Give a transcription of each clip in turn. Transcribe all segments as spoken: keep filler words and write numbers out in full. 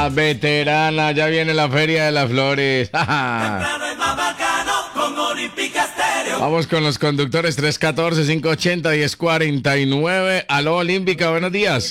La veterana, ya viene la Feria de las Flores. Vamos con los conductores tres uno cuatro, cinco ocho cero, uno cero cuatro nueve. Aló, Olímpica, buenos días.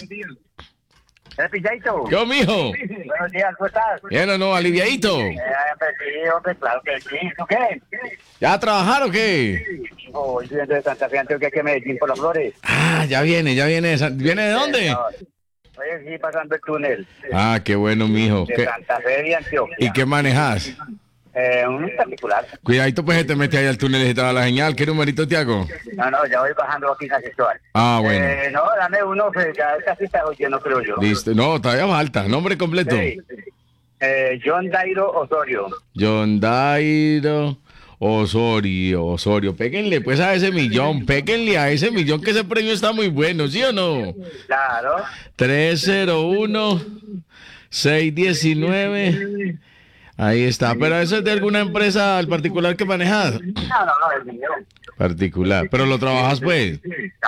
¿Eh, Pilladito? ¿Qué, mijo? Buenos días, ¿cómo estás? ¿Bien o no, aliviadito? Eh, pues sí, hombre, claro que sí. ¿Tú qué? ¿Ya a trabajar o qué? Oh, yo soy de Santa Fe, Antioquia, que Medellín, por las Flores. Ah, ya viene, ya viene. de San- ¿Viene de dónde? Oye, sí, pasando el túnel. Ah, qué bueno, mijo. De ¿Qué- Santa Fe de Antioquia. ¿Y qué manejas? Eh, un particular. Cuidadito, pues, se te mete ahí al túnel y se te va la señal. ¿Qué numerito te hago? No, no, ya voy bajando aquí en la sexual. Ah, bueno. Eh, no, dame uno, pues ya casi está oyendo, creo yo. Listo. No, todavía falta. Nombre completo. Sí. Eh, John Dairo Osorio. John Dairo Osorio. Osorio. Péguenle, pues, a ese millón. Péguenle a ese millón, que ese premio está muy bueno, ¿sí o no? Claro. tres cero uno, seis uno nueve. Ahí está. Pero eso es de alguna empresa al particular que manejas. No, no, no, es mío. Particular. Pero lo trabajas, pues.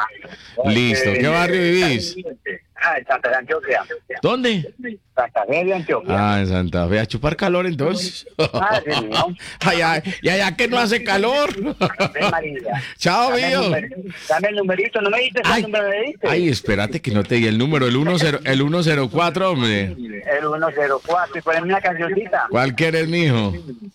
Listo. ¿Qué barrio vivís? Ah, en Santa Fe de Antioquia. ¿Dónde? Santa Fe de Antioquia. Ah, en Santa Fe. A chupar calor, entonces. Ah, sí, ¿no? Ay, ay, y allá que no hace calor. Ave María. Chao, Dame el mío. numer- Dame el numerito, ¿no me diste Ay, el número? ¿Me diste? ay, espérate que no te di el número. El uno cero, el uno cero cuatro, hombre. El uno cero cuatro, y poneme una cancioncita. ¿Cuál quieres, mijo?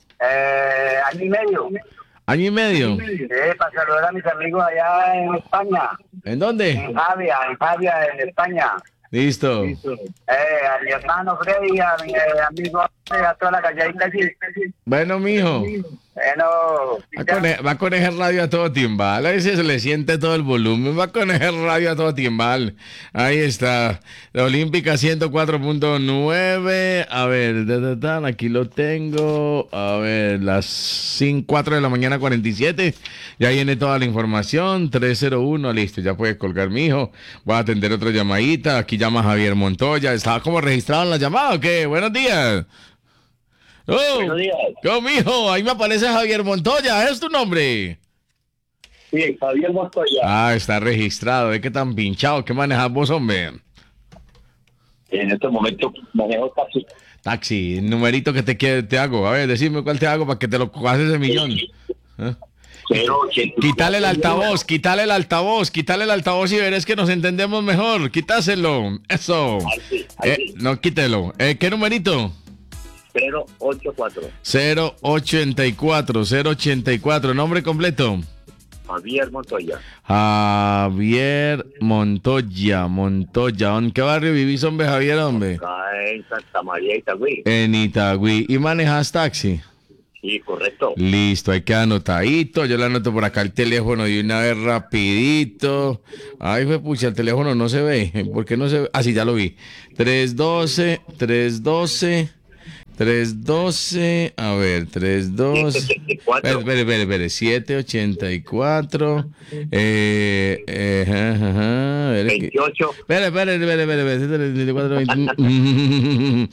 Eh, año y medio. ¿Año y medio? Sí, para saludar a mis amigos allá en España. ¿En dónde? En Javia, en Javia, en España. Listo. Eh, a mi hermano Freddy, a mi eh, amigo, a toda la calladita allí. Bueno, mijo. Bueno, Va con, e- va con ese radio a todo timbal. A veces se le siente todo el volumen. Va con ese radio a todo timbal. Ahí está. La Olímpica ciento cuatro punto nueve. A ver, da, da, da, aquí lo tengo. A ver, las cinco, cuatro de la mañana, cuarenta y siete. Ya viene toda la información. tres cero uno, listo. Ya puedes colgar, mijo. Voy a atender otra llamadita. Aquí llama Javier Montoya. ¿Estaba como registrado en la llamada o qué? Buenos días. Oh, buenos días. ¿cómo, mijo? Ahí me aparece Javier Montoya, ¿es tu nombre? Sí, Javier Montoya. Ah, está registrado. ¿De qué tan pinchado? ¿Qué manejas vos, hombre? En este momento manejo taxi. Taxi, el numerito que te, que te hago. A ver, decime cuál te hago para que te lo cojas ese millón. ¿Eh? cero ochenta. Quítale el altavoz, quítale el altavoz, quítale el altavoz y verás que nos entendemos mejor. Quításelo. Eso. Ahí sí, ahí Eh, sí. no, quítelo. Eh, ¿Qué numerito? cero ochenta y cuatro. cero ochenta y cuatro, cero ochenta y cuatro. Nombre completo. Javier Montoya. Javier Montoya, Montoya. ¿En qué barrio vivís, hombre, Javier, hombre? Acá en Santa María Itagüí. En Itagüí. ¿Y manejas taxi? Sí, correcto. Listo, hay que anotadito. Yo le anoto por acá el teléfono de una vez rapidito. Ay, fue pucha, el teléfono no se ve. ¿Por qué no se ve? Ah, sí, ya lo vi. tres doce, tres doce, tres doce. A ver, tres doce. Espere, espere, espere, espere. siete ochenta y cuatro. Eh, eh, ajá, ajá, a ver, que- veintiocho. Espere, espere, espere, espere, espere, setenta y cuatro, veinte.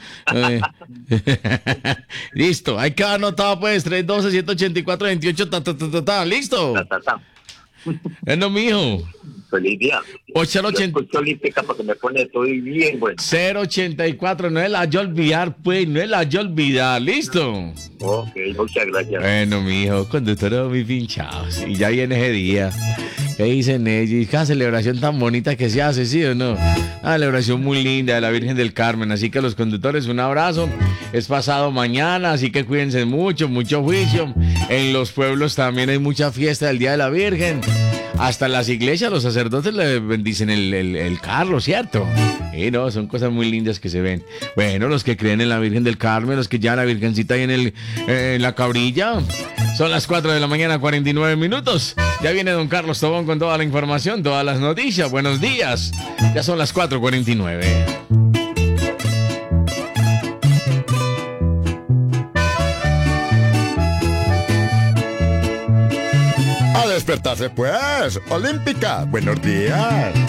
Eh, Listo, hay que anotar pues tres doce, siete ochenta y cuatro, veintiocho, ta, ta, ta, ta, ta. Listo. Ta, ta, ta. Es lo mijo. Feliz día. ocho Yo ochenta, escucho Olímpica porque me pone todo bien, bueno. cero ochenta y cuatro, no es la yo olvidar, pues, no es la yo olvidar. Listo. Ok, muchas gracias. Bueno, mijo, conductores muy pinchados. Y ya viene ese día. ¿Qué dicen ellos? Y cada celebración tan bonita que se hace, ¿sí o no? Una celebración muy linda de la Virgen del Carmen. Así que a los conductores, un abrazo. Es pasado mañana, así que cuídense mucho, mucho juicio. En los pueblos también hay mucha fiesta del Día de la Virgen. Hasta en las iglesias los sacerdotes le bendicen el, el, el carro, ¿cierto? Y no, son cosas muy lindas que se ven. Bueno, los que creen en la Virgen del Carmen, los que ya la Virgencita ahí en, el, eh, en la cabrilla. Son las cuatro de la mañana, cuarenta y nueve minutos. Ya viene don Carlos Tobón con toda la información, todas las noticias. Buenos días. Ya son las cuatro cuarenta y nueve. A despertarse pues, Olímpica, buenos días.